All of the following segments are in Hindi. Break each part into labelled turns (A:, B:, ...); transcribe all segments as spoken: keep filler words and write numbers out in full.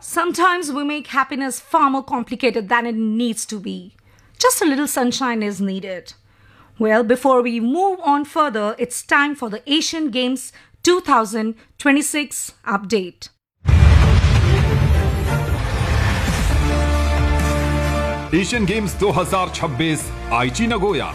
A: Sometimes we make happiness far more complicated than it needs to be. Just a little sunshine is needed. Well, before we move on further, it's time for the Asian Games twenty twenty-six update.
B: Asian games दो हज़ार छब्बीस आईची Nagoya.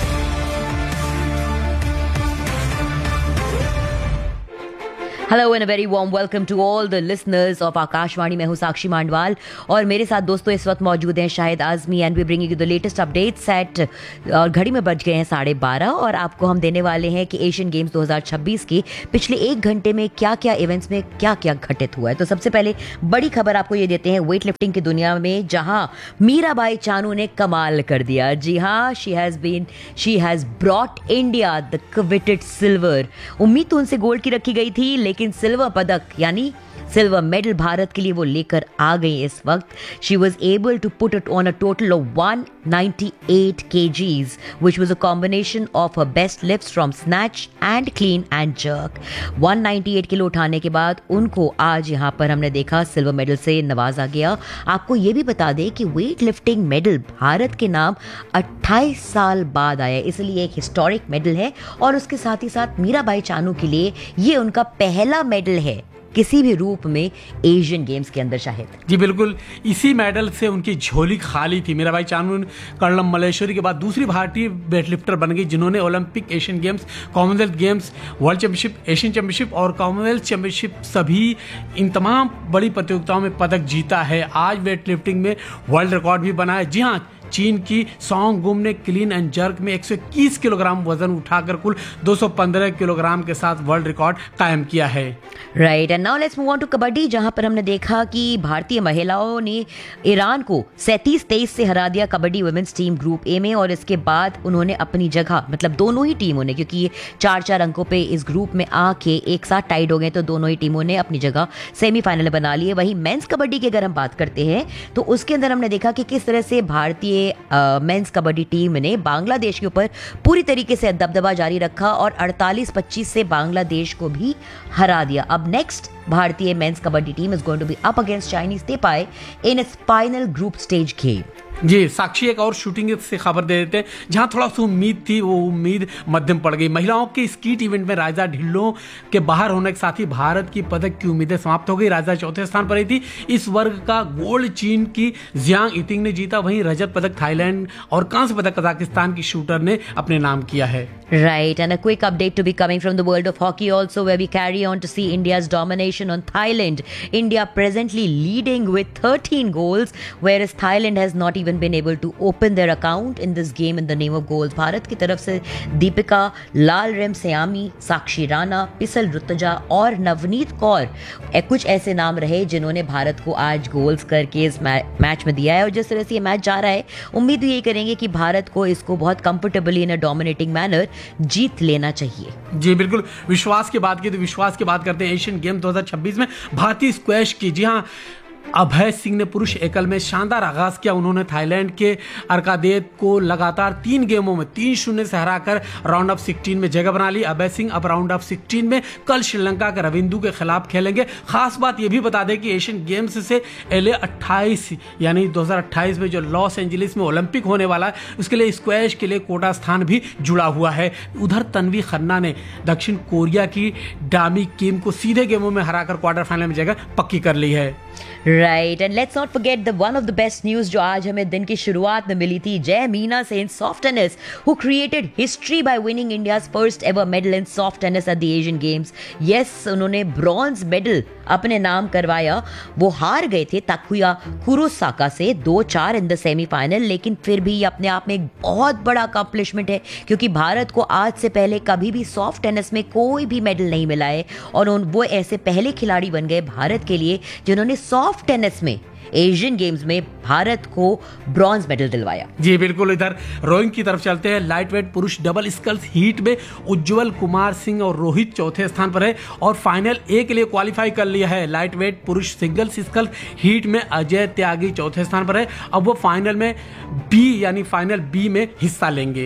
C: Hello and very warm welcome to all the listeners of Akashvani. मैं हूं साक्षी मांडवाल और मेरे साथ दोस्तों इस वक्त मौजूद हैं Shahid Azmi and we bringing you the latest updates eight और घड़ी में बज गए हैं साढ़े बारह और आपको हम देने वाले हैं कि एशियन गेम्स दो हज़ार छब्बीस के पिछले एक घंटे में क्या क्या इवेंट्स में क्या क्या घटित हुआ है। तो सबसे पहले बड़ी खबर आपको ये देते हैं वेट लिफ्टिंग की दुनिया में, जहां मीराबाई चानू ने कमाल कर दिया। जी हाँ, she has been she has brought India the coveted silver. उम्मीद तो उनसे गोल्ड की रखी गई थी, लेकिन सिल्वर पदक यानी सिल्वर मेडल भारत के लिए वो लेकर आ गई इस वक्त। She was able to put it on a total of one ninety-eight kgs, which was a combination of her best lifts from snatch and clean and jerk. one ninety-eight kilo उठाने के बाद उनको आज यहाँ पर हमने देखा सिल्वर मेडल से नवाजा गया। आपको ये भी बता दें कि वेट लिफ्टिंग मेडल भारत के नाम अट्ठाईस साल बाद आया, इसलिए एक हिस्टोरिक मेडल है और उसके साथ ही साथ मीराबाई चानू के लिए ये उनका पहला मेडल है किसी भी रूप में एशियन गेम्स के अंदर। शाहिद
D: जी बिल्कुल, इसी मेडल से उनकी झोली खाली थी। मीराबाई चानू कर्णम मल्लेश्वरी के बाद दूसरी भारतीय वेटलिफ्टर बन गई जिन्होंने Olympic, Asian games, Commonwealth games, world championship, Asian championship और कॉमनवेल्थ चैंपियनशिप सभी इन तमाम बड़ी प्रतियोगिताओं में पदक जीता है। आज वेटलिफ्टिंग में वर्ल्ड रिकॉर्ड भी बना है। जी हाँ, चीन की सॉन्ग गुम ने क्लीन एंड जर्क में एक सौ इक्कीस किलोग्राम वजन उठाकर कुल दो सौ पंद्रह किलोग्राम के साथ वर्ल्ड रिकॉर्ड कायम किया है।
C: Right, and now let's move on to kabaddi, जहां पर हमने देखा कि भारतीय महिलाओं ने ईरान को सैंतीस तेईस से हरा दिया kabaddi women's team group A में और इसके बाद उन्होंने अपनी जगह, मतलब दोनों ही टीमों ने, क्योंकि ये चार चार अंकों पे इस ग्रुप में आके एक साथ टाइड हो गए, तो दोनों ही टीमों ने अपनी जगह सेमीफाइनल में बना लिए। वहीं मेंस कबड्डी की अगर हम बात करते हैं तो उसके अंदर हमने देखा कि किस तरह से भारतीय मेंस कबड्डी टीम ने बांग्लादेश के ऊपर पूरी तरीके से दबदबा जारी रखा और अड़तालीस पच्चीस से बांग्लादेश को भी हरा दिया। अब नेक्स्ट भारतीय mains kabaddi team is going to be up against Chinese तेपाई in its final group stage game.
D: जी साक्षी, एक और शूटिंग से खबर दे देते हैं जहां थोड़ा सा उम्मीद थी, वो उम्मीद मध्यम पड़ गई। महिलाओं के स्कीट इवेंट में राजा ढिल्लों के बाहर होने के साथ ही भारत की पदक की उम्मीदें समाप्त हो गई। राजा चौथे स्थान पर रही थी। इस वर्ग का गोल्ड चीन की जियांग इतिंग ने जीता, वहीं रजत पदक थाईलैंड और कांस्य पदक कजाकिस्तान की शूटर ने अपने नाम किया है।
C: Right, and a quick update to be coming from the world of hockey also, where we carry on to see India's domination on Thailand. India presently leading with thirteen goals, whereas Thailand has not even been able to open their account in this game in the name of goals. Bharat की तरफ से दीपिका, लाल रेम सयामी, साक्षी राणा, पिसल रुतजा और नवनीत कौर कुछ ऐसे नाम रहे जिन्होंने भारत को आज गोल्स करके इस मैच में दिया है। और जिस तरह से ये मैच जा रहा है, उम्मीद यही करेंगे कि भारत को इसको बहुत कंफर्टेबली इन अ डोमिनेटिंग मैनर जीत लेना चाहिए।
D: जी बिल्कुल, विश्वास की बात की तो विश्वास की बात करते हैं एशियन गेम दो हज़ार छब्बीस में भारतीय स्क्वैश की। जी हाँ, अभय सिंह ने पुरुष एकल में शानदार आगाज किया। उन्होंने थाईलैंड के अर्कादेत को लगातार तीन गेमों में तीन शून्य से हराकर राउंड ऑफ सिक्सटीन में जगह बना ली। अभय सिंह अब राउंड ऑफ सिक्सटीन में कल श्रीलंका के रविंदु के खिलाफ खेलेंगे। खास बात यह भी बता दें कि एशियन गेम्स से एल ए अट्ठाईस यानी दो हज़ार अट्ठाईस में जो लॉस एंजलिस में ओलंपिक होने वाला है, उसके लिए स्क्वैश के लिए कोटा स्थान भी जुड़ा हुआ है। उधर तन्वी खन्ना ने दक्षिण कोरिया की डामी किम को सीधे गेमों में हराकर क्वार्टर फाइनल में जगह पक्की कर ली है।
C: Right, and let's not forget the one of the best news जो आज हमें दिन की शुरुआत में मिली थी। जय Meena Sen, soft tennis, who created history by winning India's first ever medal in soft tennis at the Asian games. Yes, उन्होंने ब्रॉन्ज मेडल अपने नाम करवाया। वो हार गए थे ताकुया कुरोसाका से दो चार इन द सेमीफाइनल, लेकिन फिर भी ये अपने आप में एक बहुत बड़ा अकम्पलिशमेंट है, क्योंकि भारत को आज से पहले कभी भी सॉफ्ट टेनिस में कोई भी मेडल नहीं मिला है और वो ऐसे पहले खिलाड़ी बन गए भारत के लिए जिन्होंने सॉफ्ट टेनिस में एशियन गेम्स में भारत को ब्रॉन्ज मेडल दिलवाया।
D: जी बिल्कुल, इधर रोइंग की तरफ चलते हैं। लाइटवेट पुरुष डबल स्कल्स हीट में उज्जवल कुमार सिंह और रोहित चौथे स्थान पर है और फाइनल ए के लिए क्वालिफाई कर लिया है। लाइटवेट पुरुष सिंगल्स स्कल्स हीट में अजय त्यागी चौथे स्थान पर है। अब वो फाइनल में बी यानी फाइनल बी में हिस्सा लेंगे।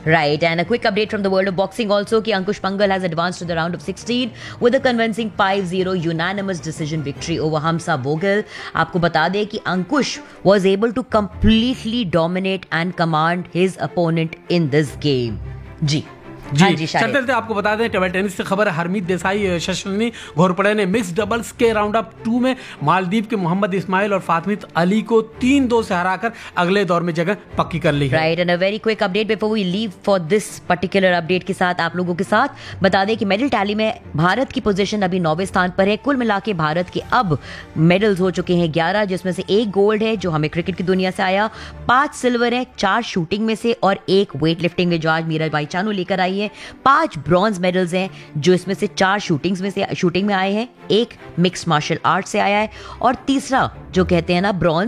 C: Right, and a quick update from the world of boxing also कि अंकुश पंगल has advanced to the round of sixteen with a convincing five zero unanimous decision victory over Hamza Vogel. आपको बता दें कि अंकुश was able to completely dominate and command his opponent in this game. जी हाँ
D: जी,
C: जी
D: चलते चलते आपको बता दें टेबल टेनिस से खबर है। हरमीत देसाई शशनी घोरपड़े ने मिक्स डबल्स के राउंड अप टू में मालदीव के मोहम्मद इस्माइल और फातमित अली को तीन दो से हराकर अगले दौर में जगह पक्की कर ली है।
C: Right, and a very quick update before we leave for this particular update के साथ आप लोगों के साथ बता दें कि मेडल टैली में भारत की पोजीशन अभी नौवें स्थान पर है। कुल मिला के भारत के अब मेडल्स हो चुके हैं ग्यारह, जिसमें से एक गोल्ड है जो हमें क्रिकेट की दुनिया से आया, पांच सिल्वर है, चार शूटिंग में से और एक वेट लिफ्टिंग में जो आज मीरा भाई चानू लेकर आई है, पांच ब्रॉन्ज मेडल्स हैं जो इसमें से चार शूटिंग्स में से शूटिंग में आए हैं, एक मिक्स मार्शल आर्ट से आया है और तीसरा जो कहते हैं ना ब्रॉन्ज